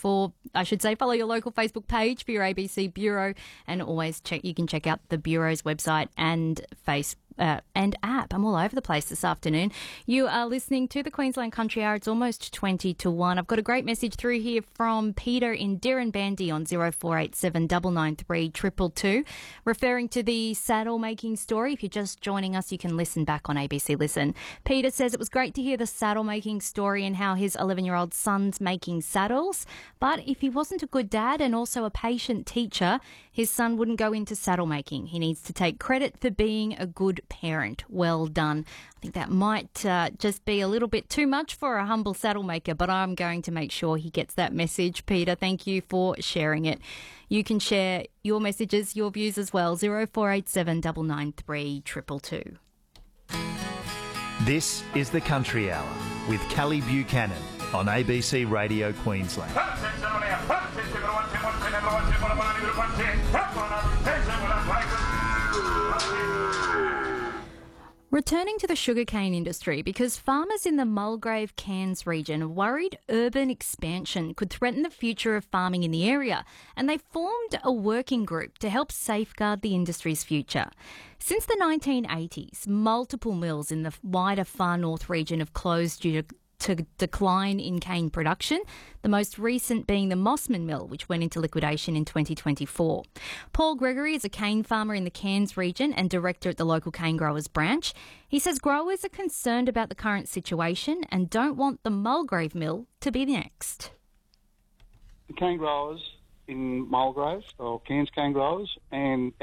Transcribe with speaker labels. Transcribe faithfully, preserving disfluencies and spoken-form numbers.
Speaker 1: for, I should say, follow your local Facebook page for your A B C Bureau, and always check. You can check out the Bureau's website and Facebook. Uh, and app. I'm all over the place this afternoon. You are listening to the Queensland Country Hour. It's almost twenty to one. I've got a great message through here from Peter in Dirranbandy on zero four eight seven nine nine three two two two, referring to the saddle making story. If you're just joining us, you can listen back on A B C Listen. Peter says it was great to hear the saddle making story and how his eleven-year-old son's making saddles. But if he wasn't a good dad and also a patient teacher, his son wouldn't go into saddle making. He needs to take credit for being a good parent. Well done. I think that might uh, just be a little bit too much for a humble saddle maker, but I'm going to make sure he gets that message. Peter, thank you for sharing it. You can share your messages, your views as well. zero four eight seven nine nine three two two two.
Speaker 2: This is the Country Hour with Kelly Buchanan on A B C Radio Queensland.
Speaker 1: Returning to the sugarcane industry, because farmers in the Mulgrave Cairns region are worried urban expansion could threaten the future of farming in the area, and they formed a working group to help safeguard the industry's future. Since the nineteen eighties, multiple mills in the wider Far North region have closed due to to decline in cane production, the most recent being the Mossman Mill, which went into liquidation in twenty twenty-four. Paul Gregory is a cane farmer in the Cairns region and director at the local cane growers branch. He says growers are concerned about the current situation and don't want the Mulgrave Mill to be next.
Speaker 3: The cane growers in Mulgrave, or Cairns cane growers, and